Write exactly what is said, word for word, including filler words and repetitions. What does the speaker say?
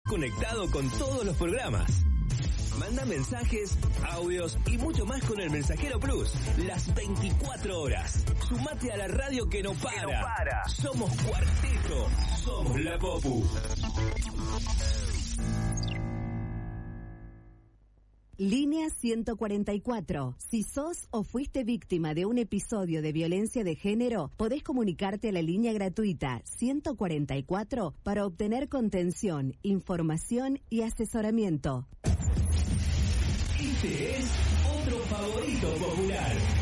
conectado con todos los programas. Manda mensajes, audios y mucho más con el Mensajero Plus. Las veinticuatro horas. Sumate a la radio que no para. Que no para. Somos Cuarteto. Somos la Popu. Línea ciento cuarenta y cuatro. Si sos o fuiste víctima de un episodio de violencia de género, podés comunicarte a la línea gratuita ciento cuarenta y cuatro para obtener contención, información y asesoramiento. Este es otro favorito popular.